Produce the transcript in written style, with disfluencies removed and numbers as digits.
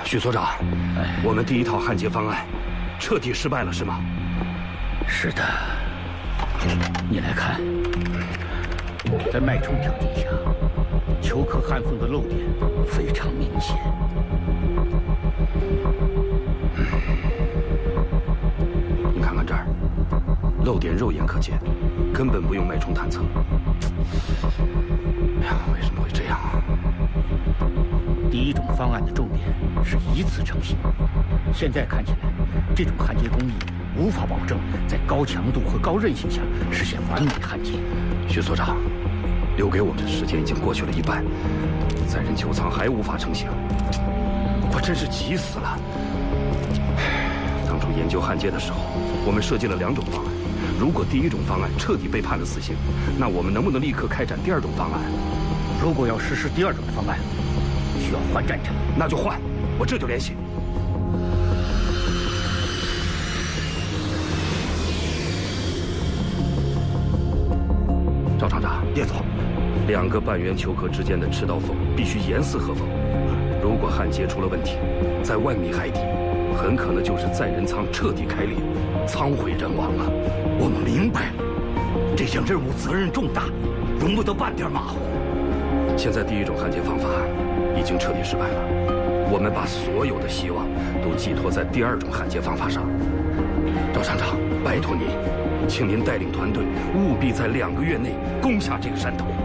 许所长，我们第一套焊接方案彻底失败了，是吗？ 是的。你来看，在脉冲条件下，球壳焊缝的漏点非常明显。 你看看这儿，漏点肉眼可见，根本不用脉冲探测。哎呀，为什么会这样啊？ 第一种方案的重点是一次成型，现在看起来，这种焊接工艺无法保证在高强度和高韧性下实现完美焊接。 许所长，留给我们的时间已经过去了一半，载人球舱还无法成型，我真是急死了。当初研究焊接的时候，我们设计了2种方案。如果第一种方案彻底被判了死刑，那我们能不能立刻开展第2种方案？ 如果要实施第2种方案，需要换战场， 那就换，我这就联系。赵厂长， 叶总 ，2个半圆球壳之间的赤道缝必须严丝合缝。如果焊接出了问题，在万米海底，很可能就是载人舱彻底开裂，舱毁人亡啊！ 我们明白了，这项任务责任重大，容不得半点马虎。 现在第1种焊接方法已经彻底失败了，我们把所有的希望都寄托在第2种焊接方法上。赵厂长，拜托您，请您带领团队，务必在2个月内攻下这个山头。